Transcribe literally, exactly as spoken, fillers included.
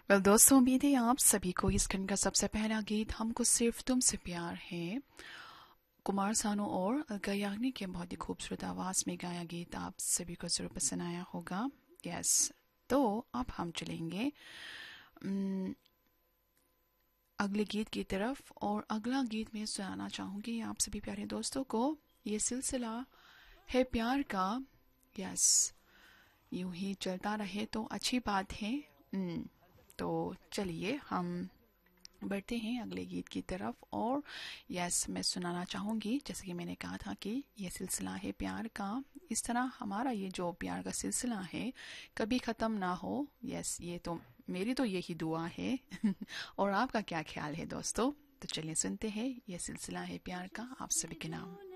Well दोस्तों, उम्मीद है आप सभी को इस खंड का सबसे पहला गीत हमको सिर्फ तुमसे प्यार है कुमार सानू और अलका याग्निक की बहुत ही खूबसूरत आवाज में गाया गीत आप सभी को जरूर पसंद आया होगा। यस, तो अब हम चलेंगे अम, अगले गीत की तरफ। और अगला गीत मैं सुनाना चाहूंगी आप सभी प्यारे दोस्तों को। ये सिलसिला है प्यार का। यस, यूं ही चलता रहे तो अच्छी बात है। अम, तो चलिए हम बढ़ते हैं अगले गीत की तरफ। और यस, मैं सुनाना चाहूँगी, जैसे कि मैंने कहा था कि ये सिलसिला है प्यार का। इस तरह हमारा ये जो प्यार का सिलसिला है कभी ख़त्म ना हो। यस, ये तो मेरी तो यही दुआ है। और आपका क्या ख्याल है दोस्तों? तो चलिए सुनते हैं, ये सिलसिला है प्यार का आप सभी के नाम।